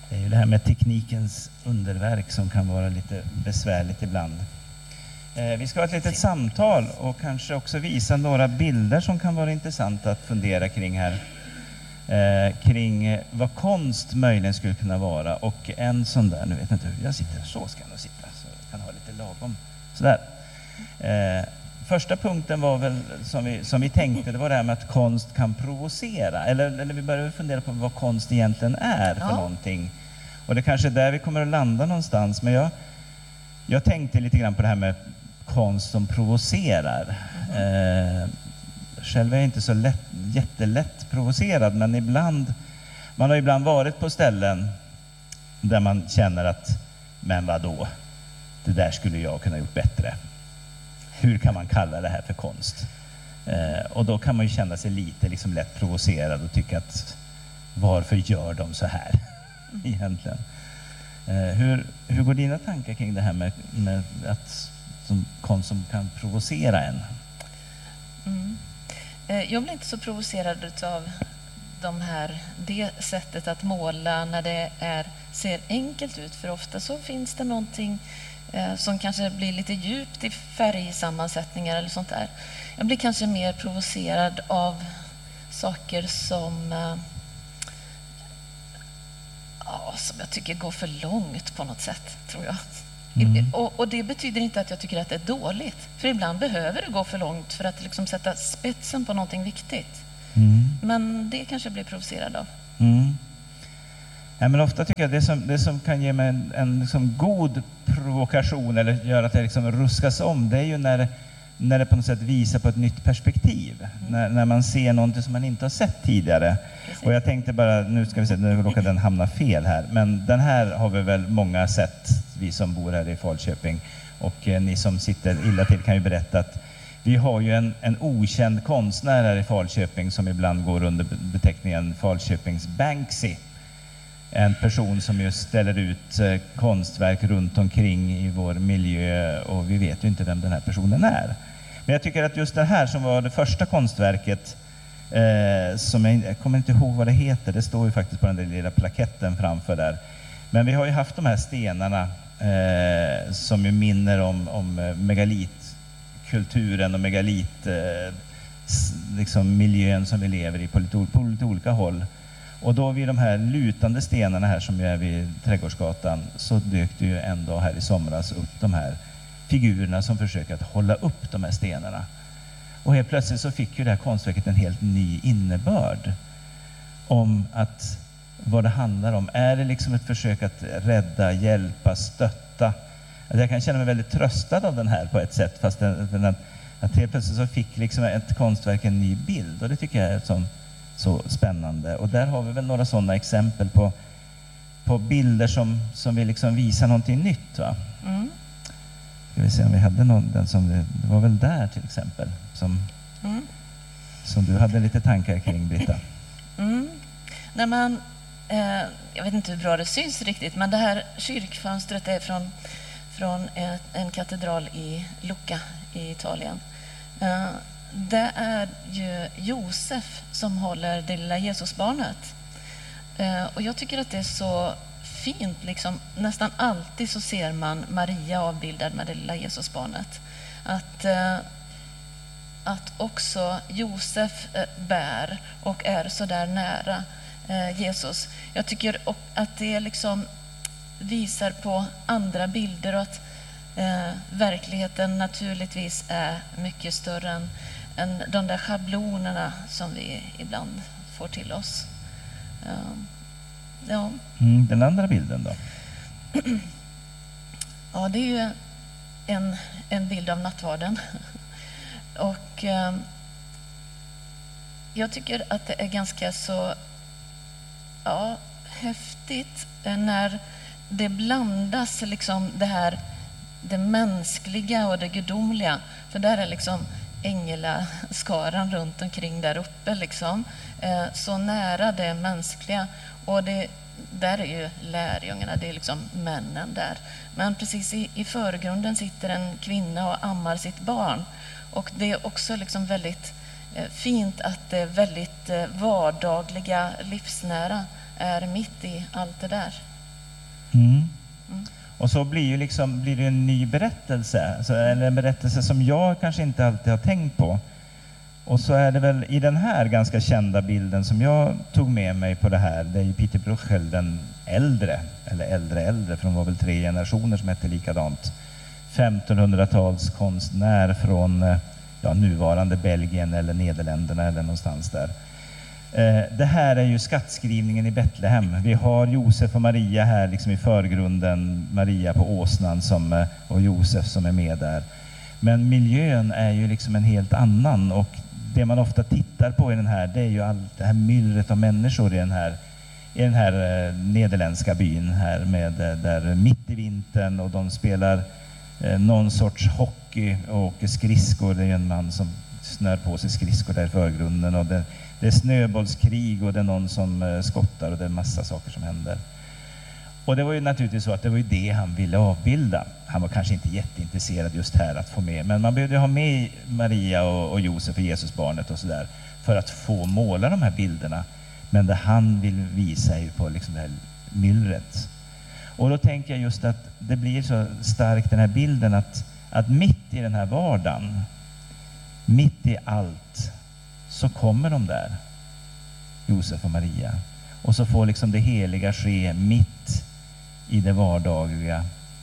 Det är ju det här med teknikens underverk som kan vara lite besvärligt ibland. Vi ska ha ett litet samtal och kanske också visa några bilder som kan vara intressanta att fundera kring här. Kring vad konst möjligen skulle kunna vara. Och en sån där, nu vet jag inte hur jag sitter, så ska jag nog sitta. Så jag kan ha lite lagom. Sådär. Första punkten var väl som vi tänkte, det var det här med att konst kan provocera. Eller vi började fundera på vad konst egentligen är för någonting. Och det kanske är där vi kommer att landa någonstans. Men jag tänkte lite grann på det här med konst som provocerar. Själv är jag inte så jättelätt provocerad, men man har ibland varit på ställen där man känner att, men vadå, det där skulle jag kunna gjort bättre. Hur kan man kalla det här för konst? Och då kan man ju känna sig lite liksom lätt provocerad och tycka att varför gör de så här egentligen? Hur går dina tankar kring det här med att konst som kan provocera en? Jag blir inte så provocerad av det sättet att måla när det ser enkelt ut. För ofta så finns det någonting som kanske blir lite djupt i färgsammansättningar eller sånt där. Jag blir kanske mer provocerad av saker som jag tycker går för långt på något sätt, tror jag. Och det betyder inte att jag tycker att det är dåligt. För ibland behöver det gå för långt för att liksom sätta spetsen på någonting viktigt. Men det kanske jag blir provocerad av. Ja, men ofta tycker jag det som kan ge mig en liksom god provokation eller göra att det liksom ruskas om, det är ju när det på något sätt visar på ett nytt perspektiv. När man ser någonting som man inte har sett tidigare. Precis. Och jag tänkte bara, nu ska vi se, nu råkar den hamna fel här. Men den här har vi väl många sett, vi som bor här i Falköping. Och ni som sitter illa till kan ju berätta att vi har ju en okänd konstnär här i Falköping som ibland går under beteckningen Falköpings Banksy. En person som just ställer ut konstverk runt omkring i vår miljö, och vi vet ju inte vem den här personen är. Men jag tycker att just det här som var det första konstverket, som jag kommer inte ihåg vad det heter, det står ju faktiskt på den där lilla plaketten framför där. Men vi har ju haft de här stenarna som ju minner om megalitkulturen och liksom miljön som vi lever i på lite olika håll. Och då vid de här lutande stenarna här som är vid Trädgårdsgatan, så dök det ju en dag här i somras upp de här figurerna som försöker att hålla upp de här stenarna. Och helt plötsligt så fick ju det här konstverket en helt ny innebörd om att vad det handlar om. Är det liksom ett försök att rädda, hjälpa, stötta? Alltså jag kan känna mig väldigt tröstad av den här på ett sätt, fast att helt plötsligt så fick liksom ett konstverk en ny bild, och det tycker jag är så spännande. Och där har vi väl några sådana exempel på bilder som vill liksom visa någonting nytt, va? Ska vi se om vi hade den som det var väl där till exempel som du hade lite tankar kring, Britta. När man jag vet inte hur bra det syns riktigt, men det här kyrkfönstret är från en katedral i Lucca i Italien. Det är ju Josef som håller det lilla Jesusbarnet. Och jag tycker att det är så fint, liksom, nästan alltid så ser man Maria avbildad med det lilla Jesusbarnet. Att också Josef bär och är så där nära Jesus. Jag tycker att det liksom visar på andra bilder, och att verkligheten naturligtvis är mycket större än de där schablonerna som vi ibland får till oss. Ja. Den andra bilden då? Ja, det är ju en bild av nattvarden. Och jag tycker att det är ganska så häftigt när det blandas liksom det mänskliga och det gudomliga. För där är liksom änglaskaran runt omkring där uppe liksom, så nära det mänskliga, och där är ju lärjungarna, det är liksom männen där. Men precis i förgrunden sitter en kvinna och ammar sitt barn, och det är också liksom väldigt fint att det väldigt vardagliga, livsnära är mitt i allt det där. Och så blir det en ny berättelse, eller en berättelse som jag kanske inte alltid har tänkt på. Och så är det väl i den här ganska kända bilden som jag tog med mig på det här, det är ju Peter Bruegel, den äldre, eller äldre, för de var väl 3 generationer som hette likadant. 1500-tals konstnär från nuvarande Belgien eller Nederländerna eller någonstans där. Det här är ju skattskrivningen i Betlehem. Vi har Josef och Maria här liksom i förgrunden, Maria på åsnan och Josef som är med där. Men miljön är ju liksom en helt annan, och det man ofta tittar på i den här, det är ju allt det här myllret av människor i den här nederländska byn här där mitt i vintern, och de spelar någon sorts hockey och åker skridskor. Det är en man som snör på sig skridskor där i förgrunden, och det är snöbollskrig, och det är någon som skottar, och det är massa saker som händer. Och det var ju naturligtvis så att det var ju det han ville avbilda. Han var kanske inte jätteintresserad just här att få med, men man behövde ha med Maria och Josef och Jesusbarnet och sådär för att få måla de här bilderna. Men det han vill visa är ju på liksom det här myllret. Och då tänker jag just att det blir så starkt den här bilden att mitt i den här vardagen, mitt i allt, så kommer de där, Josef och Maria. Och så får liksom det heliga ske mitt i det vardagliga,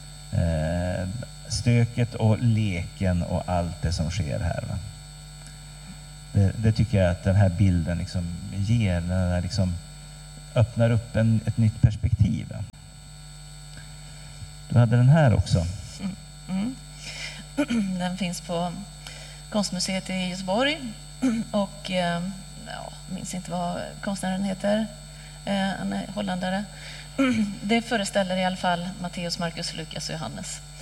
stöket och leken och allt det som sker här. Va? Det tycker jag att den här bilden liksom ger, den liksom öppnar upp ett nytt perspektiv. Va? Du hade den här också. Den finns på Konstmuseet i Göteborg, och jag minns inte vad konstnären heter. Han är holländare. Det föreställer i alla fall Matteus, Markus, Lukas och Johannes.